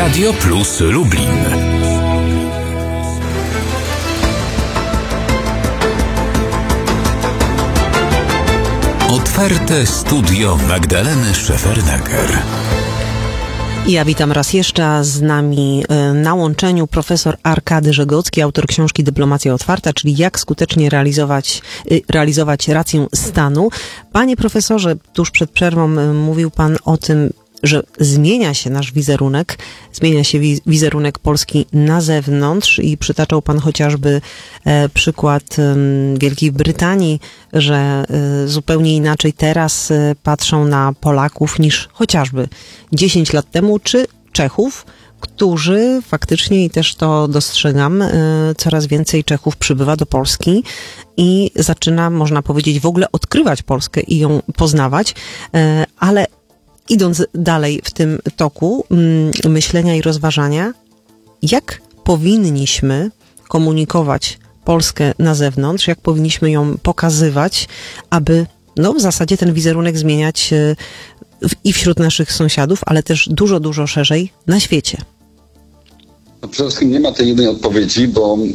Radio Plus Lublin. Otwarte studio Magdaleny Szefernaker. Ja witam raz jeszcze, a z nami na łączeniu profesor Arkady Żegocki, autor książki Dyplomacja otwarta, czyli jak skutecznie realizować rację stanu. Panie profesorze, tuż przed przerwą mówił pan o tym, że zmienia się nasz wizerunek, zmienia się wizerunek Polski na zewnątrz i przytaczał pan chociażby przykład Wielkiej Brytanii, że zupełnie inaczej teraz patrzą na Polaków niż chociażby 10 lat temu, czy Czechów, którzy faktycznie, i też to dostrzegam, coraz więcej Czechów przybywa do Polski i zaczyna, można powiedzieć, w ogóle odkrywać Polskę i ją poznawać, ale idąc dalej w tym toku myślenia i rozważania, jak powinniśmy komunikować Polskę na zewnątrz, jak powinniśmy ją pokazywać, aby w zasadzie ten wizerunek zmieniać i wśród naszych sąsiadów, ale też dużo, dużo szerzej na świecie. Przede wszystkim nie ma tej jednej odpowiedzi,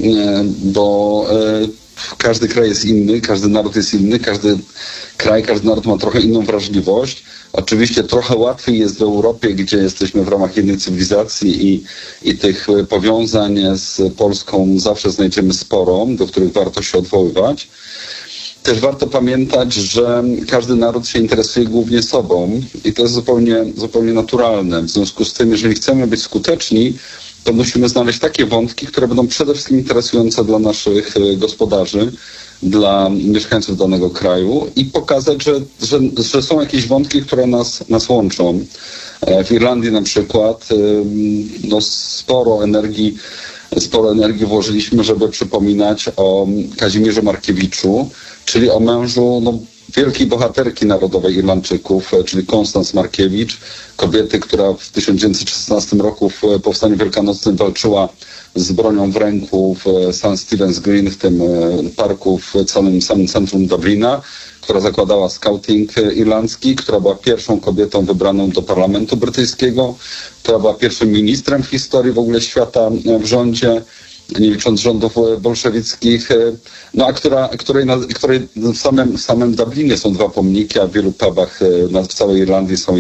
bo każdy kraj jest inny, każdy naród jest inny, każdy kraj, każdy naród ma trochę inną wrażliwość. Oczywiście trochę łatwiej jest w Europie, gdzie jesteśmy w ramach jednej cywilizacji i tych powiązań z Polską zawsze znajdziemy sporo, do których warto się odwoływać. Też warto pamiętać, że każdy naród się interesuje głównie sobą i to jest zupełnie naturalne. W związku z tym, jeżeli chcemy być skuteczni, to musimy znaleźć takie wątki, które będą przede wszystkim interesujące dla naszych gospodarzy, dla mieszkańców danego kraju i pokazać, że są jakieś wątki, które nas łączą. W Irlandii na przykład sporo energii włożyliśmy, żeby przypominać o Kazimierzu Markiewiczu, czyli o mężu wielkiej bohaterki narodowej Irlandczyków, czyli Konstans Markiewicz, kobiety, która w 1916 roku w Powstaniu Wielkanocnym walczyła z bronią w ręku w St. Stephen's Green, w tym parku w samym centrum Dublina, która zakładała scouting irlandzki, która była pierwszą kobietą wybraną do parlamentu brytyjskiego, która była pierwszym ministrem w historii w ogóle świata w rządzie, nie licząc rządów bolszewickich, której w samym Dublinie są dwa pomniki, a w wielu pubach w całej Irlandii są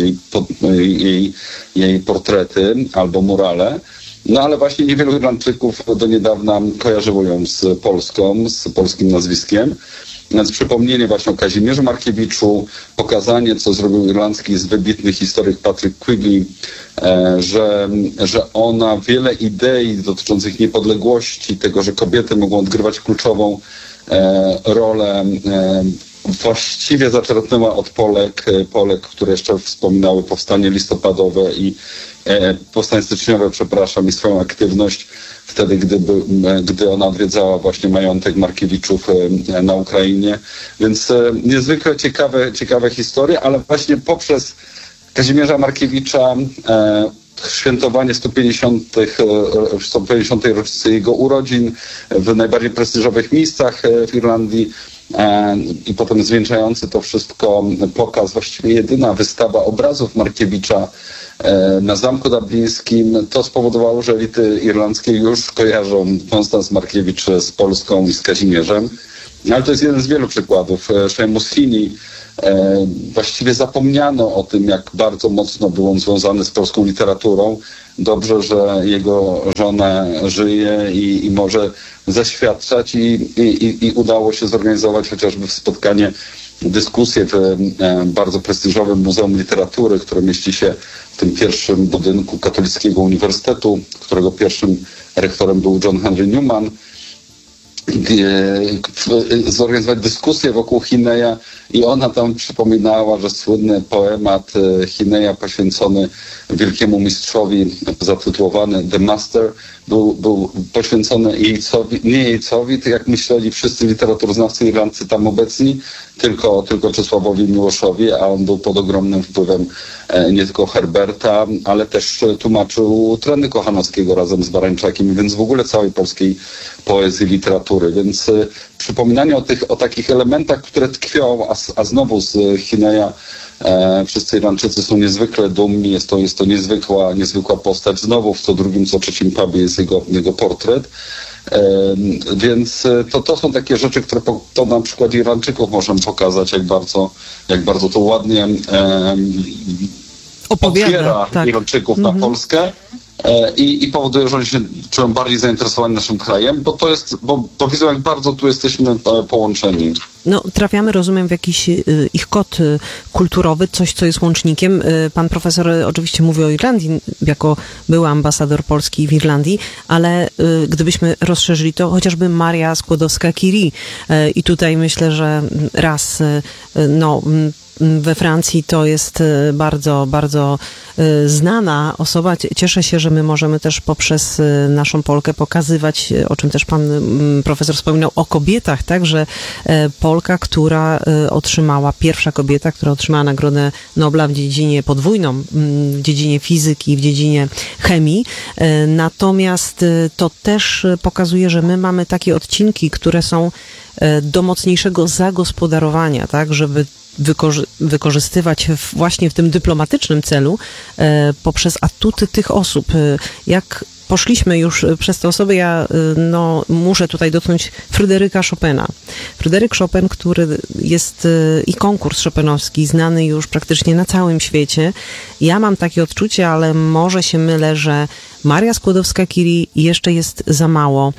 jej portrety albo murale. Ale właśnie niewielu Irlandczyków do niedawna kojarzyło ją z Polską, z polskim nazwiskiem. Więc przypomnienie właśnie o Kazimierzu Markiewiczu, pokazanie, co zrobił irlandzki wybitny historyk Patrick Quigley, że ona wiele idei dotyczących niepodległości, tego, że kobiety mogą odgrywać kluczową rolę, właściwie zaczerpnęła od Polek, które jeszcze wspominały powstanie listopadowe i powstanie styczniowe, i swoją aktywność wtedy, gdy ona odwiedzała właśnie majątek Markiewiczów na Ukrainie. Więc niezwykle ciekawe historie, ale właśnie poprzez Kazimierza Markiewicza świętowanie 150. rocznicy jego urodzin w najbardziej prestiżowych miejscach w Irlandii i potem zwieńczający to wszystko pokaz, właściwie jedyna wystawa obrazów Markiewicza na Zamku Dublińskim, to spowodowało, że elity irlandzkie już kojarzą Konstans Markiewicz z Polską i z Kazimierzem. Ale to jest jeden z wielu przykładów. Seamus Heaney, właściwie zapomniano o tym, jak bardzo mocno był on związany z polską literaturą. Dobrze, że jego żona żyje i może zaświadczać i udało się zorganizować chociażby spotkanie, dyskusję w bardzo prestiżowym Muzeum Literatury, które mieści się w tym pierwszym budynku Katolickiego Uniwersytetu, którego pierwszym rektorem był John Henry Newman. Zorganizować dyskusję wokół Heaneya i ona tam przypominała, że słynny poemat Heaneya poświęcony wielkiemu mistrzowi, zatytułowany The Master, był poświęcony nie Jejcowi, jak myśleli wszyscy literaturoznawcy irlandzcy tam obecni, tylko Czesławowi Miłoszowi, a on był pod ogromnym wpływem nie tylko Herberta, ale też tłumaczył Treny Kochanowskiego razem z Barańczakiem, więc w ogóle całej polskiej poezji, literatury. Więc przypominanie o takich elementach, które tkwią, a znowu z Heaneya Wszyscy Irlandczycy są niezwykle dumni, jest to niezwykła postać. Znowu w co drugim, co trzecim pubie jest jego portret. Więc to są takie rzeczy, które to na przykład Irlandczyków możemy pokazać, jak bardzo to ładnie otwiera Irlandczyków na Polskę. I powoduje, że oni się czują bardziej zainteresowani naszym krajem, bo widzą, jak bardzo tu jesteśmy połączeni. No, trafiamy, rozumiem, w jakiś ich kod kulturowy, coś, co jest łącznikiem. Pan profesor oczywiście mówi o Irlandii, jako były ambasador Polski w Irlandii, ale gdybyśmy rozszerzyli to, chociażby Maria Skłodowska-Curie. I tutaj myślę, że we Francji to jest bardzo, bardzo znana osoba. Cieszę się, że my możemy też poprzez naszą Polkę pokazywać, o czym też pan profesor wspominał, o kobietach, tak, że Polka, pierwsza kobieta, która otrzymała Nagrodę Nobla w dziedzinie podwójną, w dziedzinie fizyki, w dziedzinie chemii. Natomiast to też pokazuje, że my mamy takie odcinki, które są do mocniejszego zagospodarowania, tak, żeby wykorzystywać właśnie w tym dyplomatycznym celu poprzez atuty tych osób. Jak poszliśmy już przez te osoby, ja muszę tutaj dotknąć Fryderyka Chopina. Fryderyk Chopin, który jest i konkurs chopinowski znany już praktycznie na całym świecie. Ja mam takie odczucie, ale może się mylę, że Maria Skłodowska-Curie jeszcze jest za mało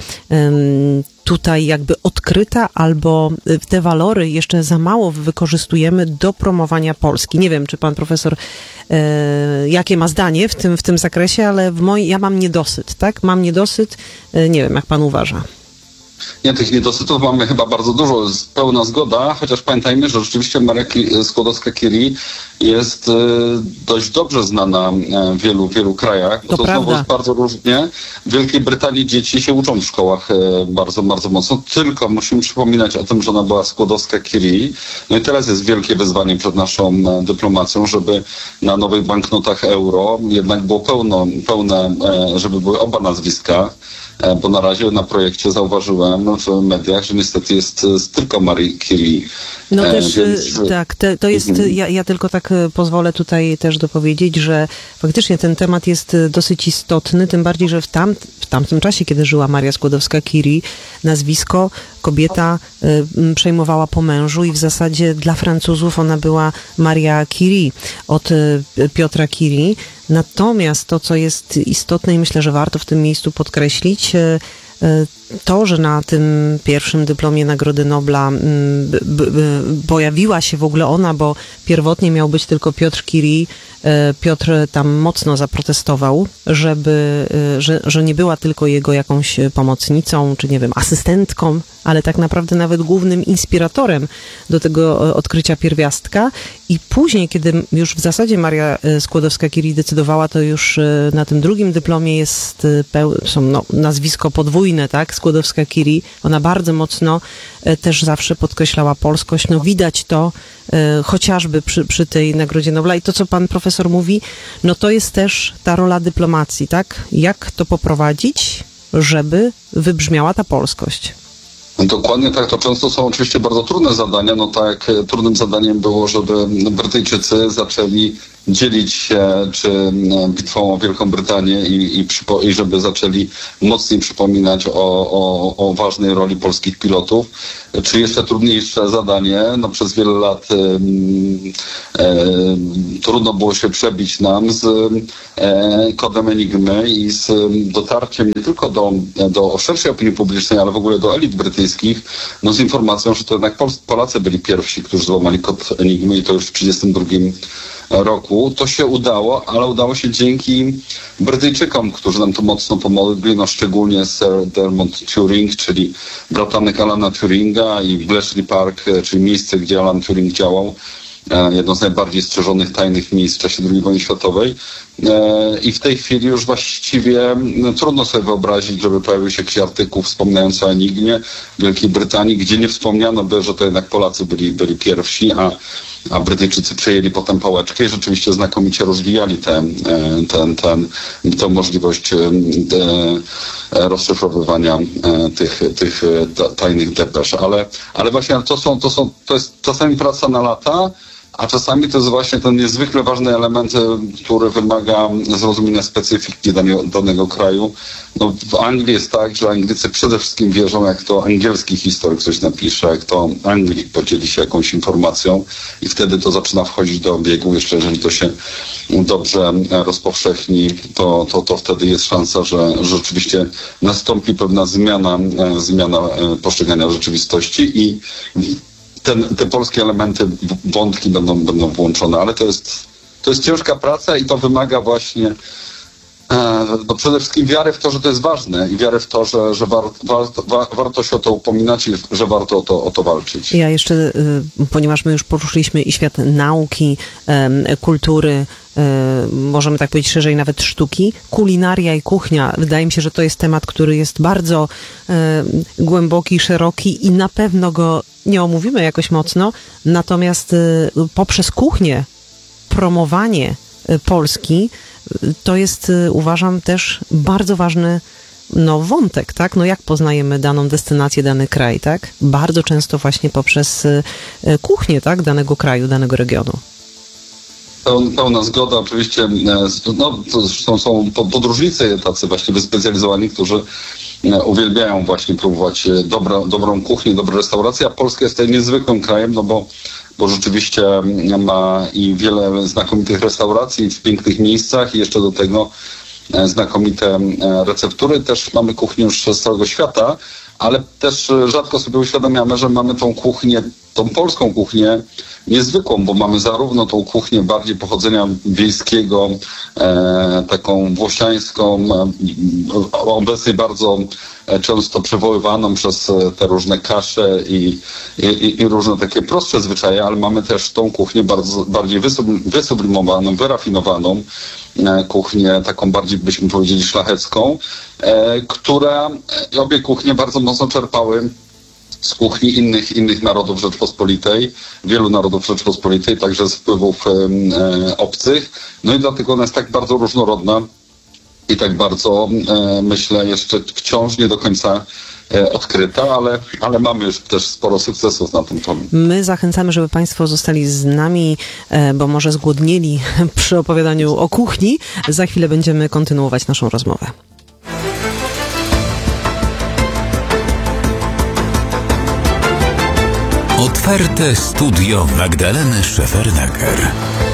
tutaj jakby odkryta, albo te walory jeszcze za mało wykorzystujemy do promowania Polski. Nie wiem, czy pan profesor jakie ma zdanie w tym zakresie, ale ja mam niedosyt, tak? Mam niedosyt, nie wiem, jak pan uważa. Nie, tych niedosytów mamy chyba bardzo dużo, jest pełna zgoda, chociaż pamiętajmy, że rzeczywiście Maria Skłodowska-Curie jest dość dobrze znana w wielu krajach, bo to znowu jest bardzo różnie. W Wielkiej Brytanii dzieci się uczą w szkołach bardzo, bardzo mocno, tylko musimy przypominać o tym, że ona była Skłodowska-Curie. No i teraz jest wielkie wyzwanie przed naszą dyplomacją, żeby na nowych banknotach euro jednak było pełne, żeby były oba nazwiska. Bo na razie na projekcie zauważyłem w mediach, że niestety jest tylko Marie Curie. No też, tak, to jest, ja tylko tak pozwolę tutaj też dopowiedzieć, że faktycznie ten temat jest dosyć istotny, tym bardziej, że w tamtym czasie, kiedy żyła Maria Skłodowska-Curie, nazwisko kobieta przejmowała po mężu i w zasadzie dla Francuzów ona była Maria Curie od Piotra Curie. Natomiast to, co jest istotne i myślę, że warto w tym miejscu podkreślić, to, że na tym pierwszym dyplomie Nagrody Nobla pojawiła się w ogóle ona, bo pierwotnie miał być tylko Piotr Curie. Piotr tam mocno zaprotestował, że nie była tylko jego jakąś pomocnicą, czy nie wiem, asystentką, ale tak naprawdę nawet głównym inspiratorem do tego odkrycia pierwiastka. I później, kiedy już w zasadzie Maria Skłodowska-Curie decydowała, to już na tym drugim dyplomie są nazwisko podwójne, tak? Skłodowska-Curie. Ona bardzo mocno też zawsze podkreślała polskość. No widać to chociażby przy tej Nagrodzie Nobla. I to, co pan profesor mówi, no to jest też ta rola dyplomacji, tak? Jak to poprowadzić, żeby wybrzmiała ta polskość? Dokładnie tak, to często są oczywiście bardzo trudne zadania, no tak jak trudnym zadaniem było, żeby Brytyjczycy zaczęli dzielić się bitwą o Wielką Brytanię i żeby zaczęli mocniej przypominać o ważnej roli polskich pilotów. Czy jeszcze trudniejsze zadanie, no przez wiele lat trudno było się przebić nam z kodem Enigmy i z dotarciem nie tylko do szerszej opinii publicznej, ale w ogóle do elit brytyjskich, no z informacją, że to jednak Polacy byli pierwsi, którzy złamali kod Enigmy i to już w 1932 roku. To się udało, ale udało się dzięki Brytyjczykom, którzy nam to mocno pomogli, no szczególnie Sir Dermot Turing, czyli bratanek Alana Turinga, i Bletchley Park, czyli miejsce, gdzie Alan Turing działał, jedno z najbardziej strzeżonych tajnych miejsc w czasie II wojny światowej. I w tej chwili już właściwie trudno sobie wyobrazić, żeby pojawił się jakiś artykuł wspominający o Enigmie w Wielkiej Brytanii, gdzie nie wspomniano by, że to jednak Polacy byli pierwsi, a Brytyjczycy przejęli potem pałeczkę i rzeczywiście znakomicie rozwijali tę możliwość rozszyfrowywania tych tajnych depesz. Ale właśnie to jest czasami praca na lata, a czasami to jest właśnie ten niezwykle ważny element, który wymaga zrozumienia specyfiki danego kraju. No, w Anglii jest tak, że Anglicy przede wszystkim wierzą, jak to angielski historyk coś napisze, jak to Anglik podzieli się jakąś informacją i wtedy to zaczyna wchodzić do obiegu. Jeszcze jeżeli to się dobrze rozpowszechni, to wtedy jest szansa, że rzeczywiście nastąpi pewna zmiana postrzegania rzeczywistości i te polskie elementy, wątki będą włączone, ale to jest ciężka praca i to wymaga właśnie przede wszystkim wiary w to, że to jest ważne i wiary w to, że warto się o to upominać i że warto o to walczyć. Ja jeszcze, ponieważ my już poruszyliśmy i świat nauki, kultury, możemy tak powiedzieć szerzej nawet sztuki, kulinaria i kuchnia. Wydaje mi się, że to jest temat, który jest bardzo głęboki, szeroki i na pewno go nie omówimy jakoś mocno, natomiast poprzez kuchnię, promowanie Polski, to jest, uważam, też bardzo ważny wątek, tak? No jak poznajemy daną destynację, dany kraj, tak? Bardzo często właśnie poprzez kuchnię, tak? Danego kraju, danego regionu. Pełna zgoda, oczywiście. To zresztą są podróżnicy tacy właśnie wyspecjalizowani, którzy uwielbiają właśnie próbować dobrą kuchnię, dobre restauracje, a Polska jest tutaj niezwykłym krajem, bo rzeczywiście ma i wiele znakomitych restauracji w pięknych miejscach i jeszcze do tego znakomite receptury. Też mamy kuchnię już z całego świata, ale też rzadko sobie uświadamiamy, że mamy tą kuchnię, tą polską kuchnię niezwykłą, bo mamy zarówno tą kuchnię bardziej pochodzenia wiejskiego, taką włościańską, obecnie bardzo często przywoływaną przez te różne kasze i różne takie prostsze zwyczaje, ale mamy też tą kuchnię bardziej wysublimowaną, wyrafinowaną, kuchnię taką bardziej, byśmy powiedzieli, szlachecką, obie kuchnie bardzo mocno czerpały z kuchni innych narodów Rzeczpospolitej, wielu narodów Rzeczpospolitej, także z wpływów obcych. No i dlatego ona jest tak bardzo różnorodna i tak bardzo, myślę, jeszcze wciąż nie do końca odkryta, ale mamy już też sporo sukcesów na tym polu. My zachęcamy, żeby Państwo zostali z nami, bo może zgłodnieli przy opowiadaniu o kuchni. Za chwilę będziemy kontynuować naszą rozmowę. Otwarte studio Magdaleny Szefernaker.